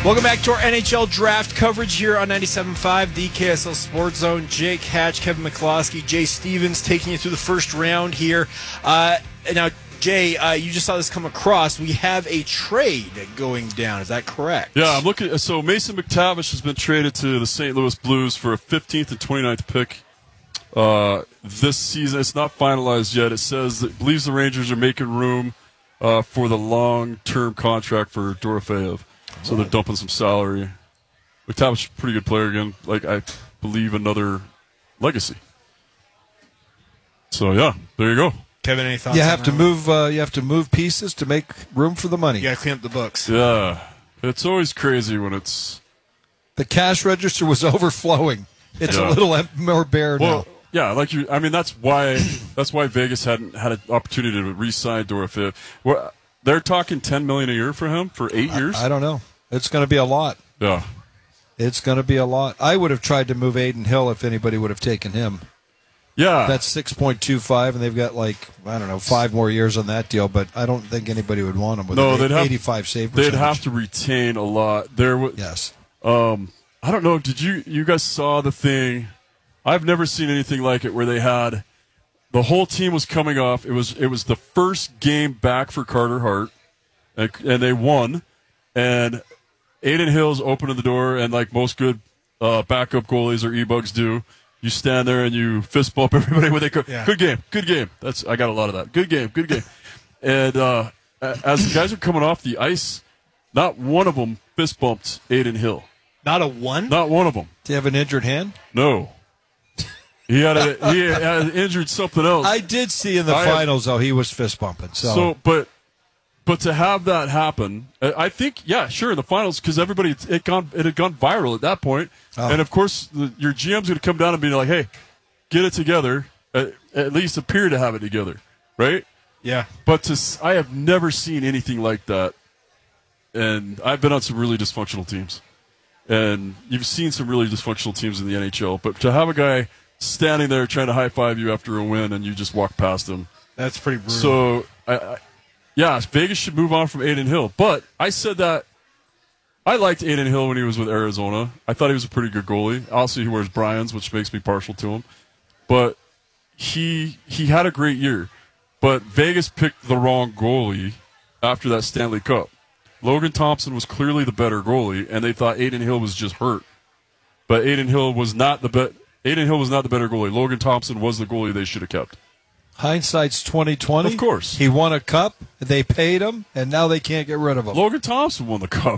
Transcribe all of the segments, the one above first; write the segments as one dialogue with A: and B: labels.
A: Welcome back to our NHL draft coverage here on 97.5, the KSL Sports Zone. Jake Hatch, Kevin McCloskey, Jay Stevens taking you through the first round here. Now, Jay, you just saw this come across. We have a trade going down. Is that correct?
B: Yeah, I'm looking. So Mason McTavish has been traded to the St. Louis Blues for a 15th and 29th pick this season. It's not finalized yet. It says that it believes the Rangers are making room for the long-term contract for Dorofeyev. So they're dumping some salary. McTavish is a pretty good player again. Like, I believe another legacy. So, yeah, there you go.
A: Kevin, any thoughts?
C: You have to move pieces to make room for the money.
A: You got to clean up the books.
B: Yeah. It's always crazy when it's...
C: The cash register was overflowing. It's a little more bare now.
B: Yeah, that's why Vegas hadn't had an opportunity to re-sign Dorofeyev. Well, they're talking $10 million a year for him for 8 years.
C: I don't know. It's going to be a lot.
B: Yeah,
C: it's going to be a lot. I would have tried to move Adin Hill if anybody would have taken him.
B: Yeah,
C: that's 6.25, and they've got 5 more years on that deal. But I don't think anybody would want him with an 85 save percentage.
B: They'd have to retain a lot.
C: Yes.
B: I don't know. Did you guys saw the thing? I've never seen anything like it where they had the whole team was coming off. It was the first game back for Carter Hart, and they won. And Adin Hill's opening the door, and like most good backup goalies or e-bugs do, you stand there and you fist bump everybody when they go. Yeah. Good game. I got a lot of that. Good game. And as the guys are coming off the ice, not one of them fist bumped Adin Hill.
A: Not a one?
B: Not one of them.
C: Do you have an injured hand?
B: No. He had injured something else.
C: I did see in the finals, though, he was fist bumping.
B: But to have that happen, I think, yeah, sure, in the finals, because it had gone viral at that point. Oh. And, of course, your GM's going to come down and be like, hey, get it together, at least appear to have it together, right?
A: Yeah.
B: But I have never seen anything like that. And I've been on some really dysfunctional teams. And you've seen some really dysfunctional teams in the NHL. But to have a guy standing there trying to high-five you after a win and you just walk past him.
A: That's pretty brutal.
B: So, Vegas should move on from Adin Hill. But I said that I liked Adin Hill when he was with Arizona. I thought he was a pretty good goalie. Also, he wears Bryans, which makes me partial to him. But he had a great year. But Vegas picked the wrong goalie after that Stanley Cup. Logan Thompson was clearly the better goalie, and they thought Adin Hill was just hurt. But Adin Hill was not the better goalie. Logan Thompson was the goalie they should have kept.
C: Hindsight's 20/20.
B: Of course.
C: He won a cup, they paid him, and now they can't get rid of him.
B: Logan Thompson won the cup.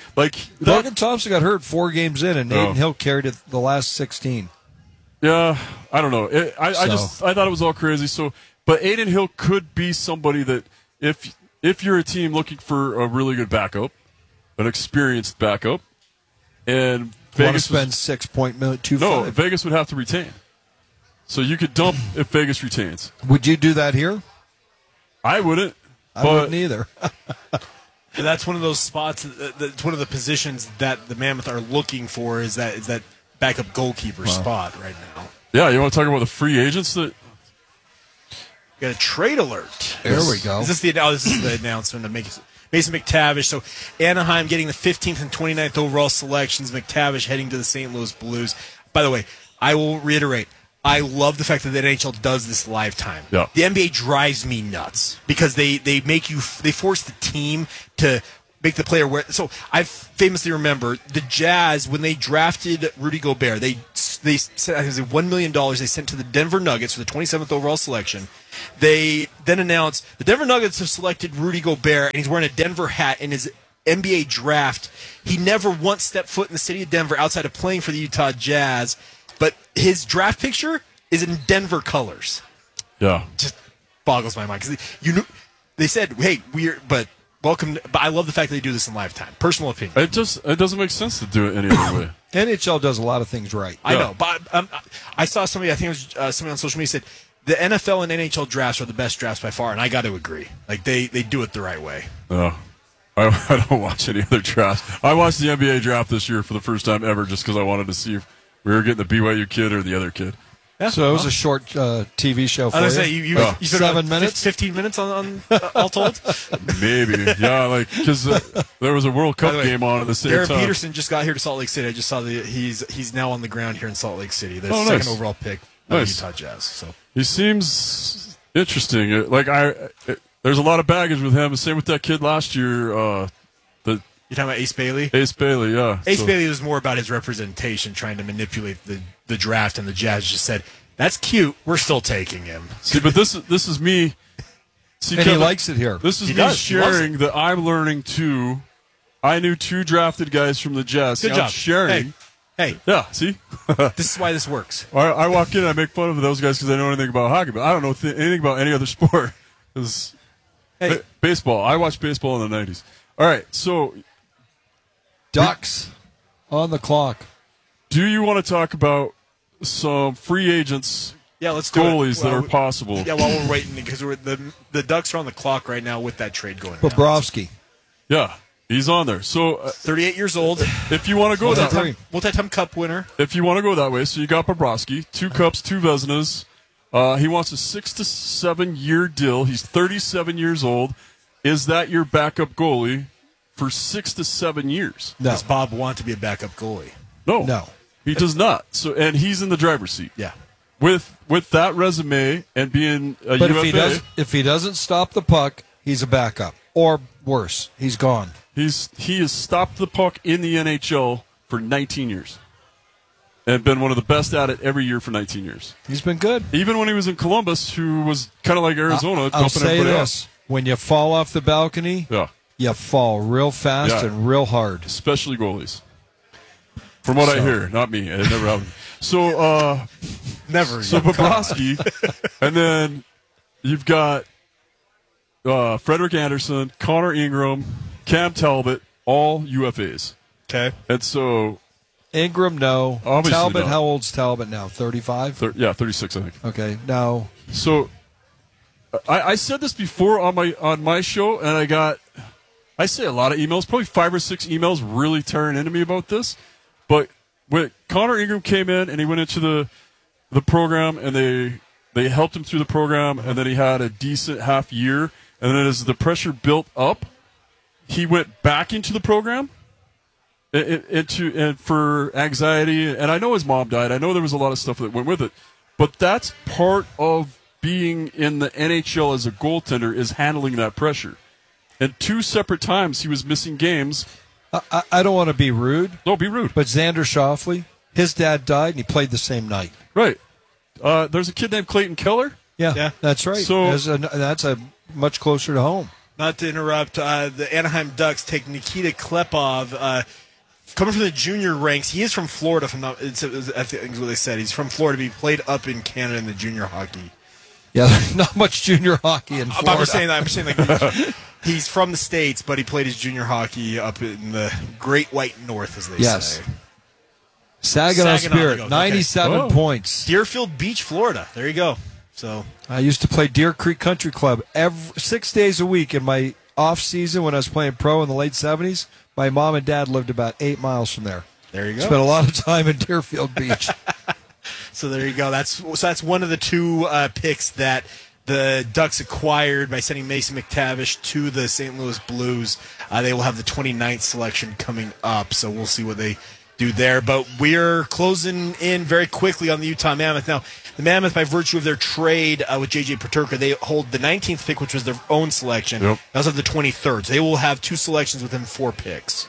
C: Logan Thompson got hurt 4 games in, and Adin Hill carried it the last 16.
B: Yeah, I don't know. I thought it was all crazy. But Adin Hill could be somebody that if you're a team looking for a really good backup, an experienced backup, and Vegas
C: spend $6.25.
B: No, Vegas would have to retain. So you could dump if Vegas retains.
C: Would you do that here?
B: I wouldn't.
C: I wouldn't either.
A: That's one of those spots. That's one of the positions that the Mammoth are looking for. Is that backup goalkeeper spot right now?
B: Yeah, you want to talk about the free agents that?
A: Got a trade alert.
C: There we go.
A: This is the announcement of Mason McTavish. So Anaheim getting the 15th and 29th overall selections. McTavish heading to the St. Louis Blues. By the way, I will reiterate, I love the fact that the NHL does this live time.
B: Yeah.
A: The NBA drives me nuts because they force the team to make the player wear. So I famously remember the Jazz when they drafted Rudy Gobert. They sent, I think it was $1 million they sent to the Denver Nuggets for the 27th overall selection. They then announced the Denver Nuggets have selected Rudy Gobert, and he's wearing a Denver hat in his NBA draft. He never once stepped foot in the city of Denver outside of playing for the Utah Jazz, but his draft picture is in Denver colors.
B: Yeah.
A: Just boggles my mind. Because they said, hey, welcome. But I love the fact that they do this in live time. Personal opinion.
B: It doesn't make sense to do it any other way.
C: NHL does a lot of things right.
A: I know, but I saw somebody, I think it was somebody on social media said, the NFL and NHL drafts are the best drafts by far, and I got to agree. Like, they do it the right way.
B: I don't watch any other drafts. I watched the NBA draft this year for the first time ever just because I wanted to see if we were getting the BYU kid or the other kid.
A: Yeah.
C: So it was a short TV show for
A: I was
C: you.
A: going to say, you spent
C: 7
A: about
C: minutes?
A: 15 minutes on all told?
B: Maybe. Yeah, like, because there was a World Cup
A: By the way,
B: game on at the same
A: Darren
B: time.
A: Peterson just got here to Salt Lake City. I just saw he's now on the ground here in Salt Lake City. The
B: Oh,
A: second
B: nice.
A: overall pick by
B: Nice.
A: Utah Jazz. So
B: He seems interesting. Like, there's a lot of baggage with him. Same with that kid last year,
A: you're talking about Ace Bailey?
B: Ace Bailey, yeah.
A: Ace
B: So-
A: Bailey was more about his representation, trying to manipulate the draft, and the Jazz just said, "That's cute. We're still taking him."
B: See, but this is me. See,
C: and
B: Kevin,
C: he likes it here.
B: This is
A: He
B: me
A: does. He loves
B: sharing that I'm learning too. I knew 2 drafted guys from the Jazz.
A: Good
B: I'm
A: job.
B: sharing.
A: Hey,
B: Yeah, see?
A: this is why this works.
B: I walk in and I make fun of those guys because I know anything about hockey, but I don't know anything about any other sport. 'Cause
A: Hey.
B: baseball. I watched baseball in the 90s. All right, so
C: Ducks on the clock.
B: do you want to talk about some free agents,
A: Yeah, let's do
B: goalies
A: it.
B: that
A: Well,
B: are possible?
A: Yeah, while we're waiting, because the Ducks are on the clock right now with that trade going down.
C: Bobrovsky.
B: Yeah, he's on there. So
A: 38 years old,
B: if you want to go that
C: Multi-time-
A: multi-time Cup winner.
B: if you want to go that way, so you got Bobrovsky, 2 cups, 2 Vezinas. He wants a 6 to 7 year deal. He's 37 years old. Is that your backup goalie for 6 to 7 years?
C: No.
A: Does Bob want to be a backup goalie?
C: No.
B: He does not. So, and he's in the driver's seat.
A: Yeah.
B: With that resume and being a
C: But
B: UFA,
C: if he doesn't stop the puck, he's a backup. Or worse, he's gone.
B: he has stopped the puck in the NHL for 19 years. And been one of the best at it every year for 19 years.
C: He's been good.
B: Even when he was in Columbus, who was kind of like Arizona,
C: I'll
B: dumping
C: say
B: everybody
C: this. When you fall off the balcony,
B: else. Yeah,
C: you fall real fast
B: Yeah.
C: and real hard.
B: especially goalies. From what I hear, not me. It never happened. So,
A: Never.
B: so Bobrovsky, and then you've got Frederick Anderson, Connor Ingram, Cam Talbot, all UFAs.
A: Okay.
B: And so,
C: Ingram, no.
B: Obviously
C: Talbot,
B: not.
C: how old's Talbot now? 35?
B: 36, I think.
C: Okay, no.
B: So, I said this before on my show, and I say a lot of emails, probably 5 or 6 emails really tearing into me about this. But when Connor Ingram came in and he went into the program, and they helped him through the program, and then he had a decent half year, and then as the pressure built up, he went back into the program. And for anxiety, and I know his mom died. I know there was a lot of stuff that went with it, but that's part of being in the NHL as a goaltender, is handling that pressure. And 2 separate times he was missing games.
C: I don't want to be rude,
B: Don't be rude.
C: but Xander Schauffele, his dad died and he played the same night.
B: Right. There's a kid named Clayton Keller.
C: Yeah. That's right.
B: So-
C: That's a much closer to home.
A: Not to interrupt, the Anaheim Ducks take Nikita Klepov, coming from the junior ranks. He is from Florida. I think is what they said. He's from Florida. But he played up in Canada in the junior hockey.
C: Yeah, not much junior hockey in Florida.
A: I'm saying that. I'm saying like he's from the States, but he played his junior hockey up in the Great White North, as they
C: Yes.
A: say.
C: Saginaw
A: Saginaw,
C: Spirit,
A: okay.
C: 97
B: Oh.
C: points.
A: Deerfield Beach, Florida. There you go. So
C: I used to play Deer Creek Country Club 6 days a week in my off season when I was playing pro in the late 70s. My mom and dad lived about 8 miles from there.
A: there you go.
C: Spent a lot of time in Deerfield Beach.
A: So there you go. That's one of the 2 picks that the Ducks acquired by sending Mason McTavish to the St. Louis Blues. They will have the 29th selection coming up, so we'll see what they do there. But we're closing in very quickly on the Utah Mammoth. Now, the Mammoth, by virtue of their trade with J.J. Peterka, they hold the 19th pick, which was their own selection.
B: Yep.
A: They also have the 23rd. So they will have 2 selections within 4 picks.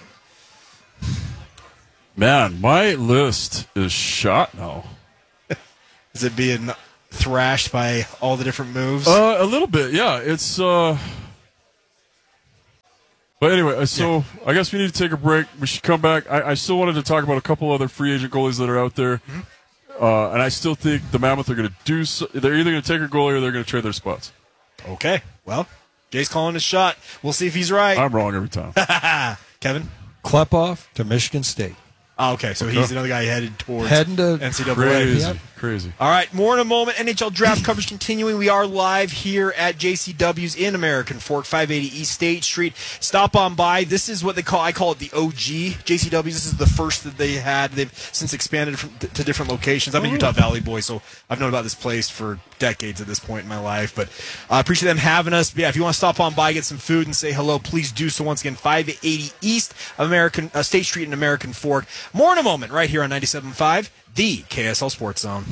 B: Man, my list is shot now.
A: Is it being thrashed by all the different moves?
B: A little bit, yeah. It's But anyway, so I guess we need to take a break. We should come back. I still wanted to talk about a couple other free agent goalies that are out there. And I still think the Mammoth are going to do they're either going to take a goalie or they're going to trade their spots.
A: Okay. Well, Jay's calling his shot. We'll see if he's right.
B: I'm wrong every time.
A: Kevin?
C: Klepov to Michigan State.
A: Oh, okay. So he's another guy headed towards
C: Heading to
A: NCAA.
B: Crazy.
C: Yep.
B: Crazy.
A: All right, more in a moment. NHL draft coverage continuing. We are live here at JCW's in American Fork, 580 East State Street. Stop on by. This is what I call it the OG JCW's. This is the first that they had. They've since expanded to different locations. I'm a Utah Valley boy, so I've known about this place for decades at this point in my life. But I appreciate them having us. But yeah, if you want to stop on by, get some food, and say hello, please do so. Once again, 580 East American State Street in American Fork. More in a moment, right here on 97.5, the KSL Sports Zone.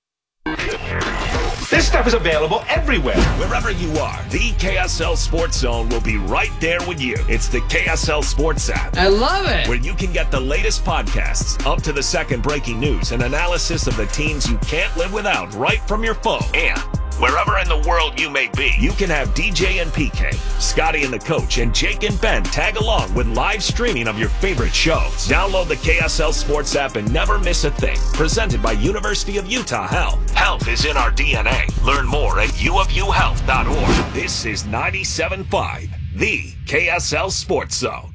D: This stuff is available everywhere.
E: Wherever you are, the KSL Sports Zone will be right there with you. It's the KSL Sports app.
F: I love it.
E: Where you can get the latest podcasts, up to the second breaking news, and analysis of the teams you can't live without right from your phone. And wherever in the world you may be, you can have DJ and PK, Scotty and the Coach, and Jake and Ben tag along with live streaming of your favorite shows. Download the KSL Sports app and never miss a thing. Presented by University of Utah Health. Health is in our DNA. Learn more at uofuhealth.org. This is 97.5, the KSL Sports Zone.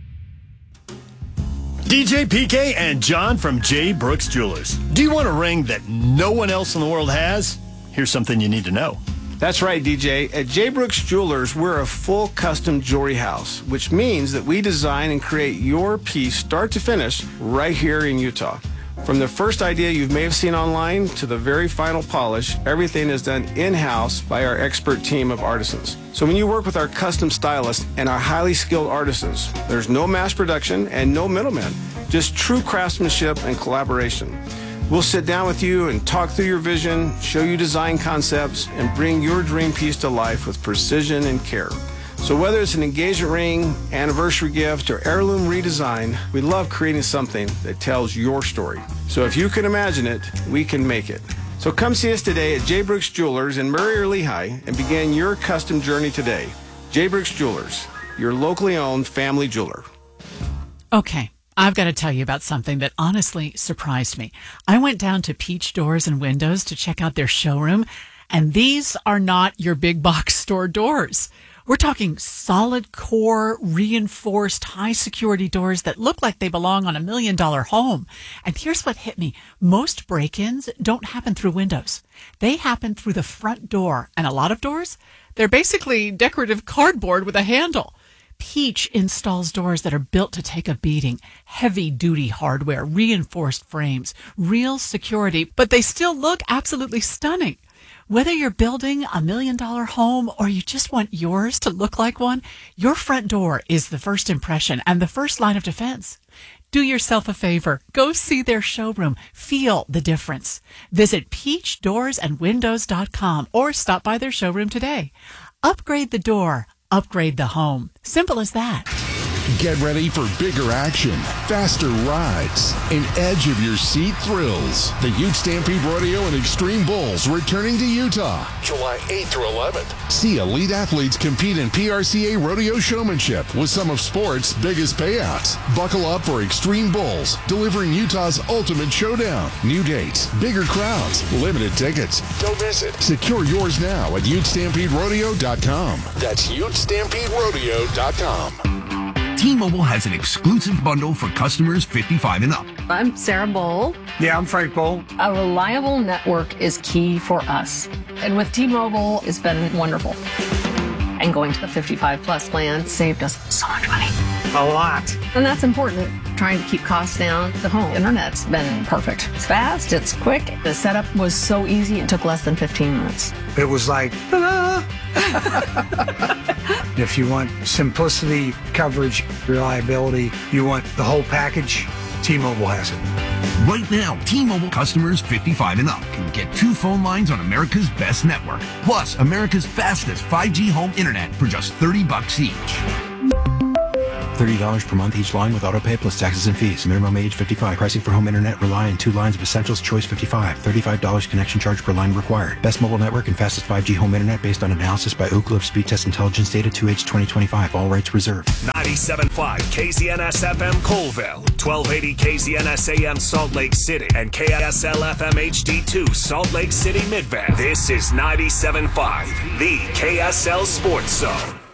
G: DJ PK and John from J. Brooks Jewelers. Do you want a ring that no one else in the world has? Here's something you need to know.
H: That's right, DJ. At J. Brooks Jewelers, we're a full custom jewelry house, which means that we design and create your piece start to finish right here in Utah. From the first idea you may have seen online to the very final polish, everything is done in-house by our expert team of artisans. So when you work with our custom stylists and our highly skilled artisans, there's no mass production and no middlemen, just true craftsmanship and collaboration. We'll sit down with you and talk through your vision, show you design concepts, and bring your dream piece to life with precision and care. So whether it's an engagement ring, anniversary gift, or heirloom redesign, we love creating something that tells your story. So if you can imagine it, we can make it. So come see us today at J. Brooks Jewelers in Murray or Lehigh and begin your custom journey today. J. Brooks Jewelers, your locally owned family jeweler.
F: Okay, I've got to tell you about something that honestly surprised me. I went down to Peach Doors and Windows to check out their showroom, and these are not your big box store doors. We're talking solid core, reinforced, high security doors that look like they belong on $1 million home. And here's what hit me. Most break-ins don't happen through windows. They happen through the front door. And a lot of doors, they're basically decorative cardboard with a handle. Peach installs doors that are built to take a beating, heavy-duty hardware, reinforced frames, real security, but they still look absolutely stunning. Whether you're building $1 million home or you just want yours to look like one, your front door is the first impression and the first line of defense. Do yourself a favor. Go see their showroom. Feel the difference. Visit peachdoorsandwindows.com or stop by their showroom today. Upgrade the door. Upgrade the home. Simple as that.
I: Get ready for bigger action, faster rides, and edge of your seat thrills. The Ute Stampede Rodeo and Extreme Bowls returning to Utah, July 8th through 11th. See elite athletes compete in PRCA rodeo showmanship with some of sport's biggest payouts. Buckle up for Extreme Bowls, delivering Utah's ultimate showdown. New dates, bigger crowds, limited tickets. Don't miss it. Secure yours now at UteStampedeRodeo.com. That's UteStampedeRodeo.com.
J: T-Mobile has an exclusive bundle for customers 55 and up.
K: I'm Sarah Bowl.
L: Yeah, I'm Frank Bowl.
K: A reliable network is key for us. And with T-Mobile, it's been wonderful. And going to the 55 plus plan saved us so much money.
L: A lot.
K: And that's important. Trying to keep costs down. The home internet's been perfect. It's fast, it's quick. The setup was so easy, it took less than 15 minutes.
L: It was like, ta-da! If you want simplicity, coverage, reliability, you want the whole package, T-Mobile has it.
J: Right now, T-Mobile customers 55 and up can get 2 phone lines on America's best network, plus America's fastest 5G home internet for just $30 each.
M: $30 per month each line with autopay plus taxes and fees. Minimum age 55. Pricing for home internet rely on 2 lines of Essentials Choice 55. $35 connection charge per line required. Best mobile network and fastest 5G home internet based on analysis by Ookla of Speed Test Intelligence data 2H 2025. All rights reserved.
E: 97.5 KZNS FM Colville, 1280 KZNS AM Salt Lake City, and KSL FM HD2 Salt Lake City Midvale. This is 97.5, the KSL Sports Zone.